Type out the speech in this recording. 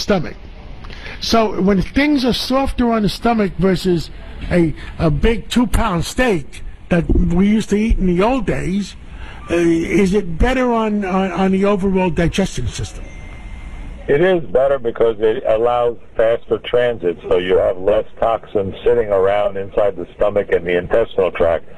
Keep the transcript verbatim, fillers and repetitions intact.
stomach. So when things are softer on the stomach versus a a big two-pound steak that we used to eat in the old days, uh, is it better on, on, on the overall digestion system? It is better because it allows faster transit, so you have less toxins sitting around inside the stomach and the intestinal tract.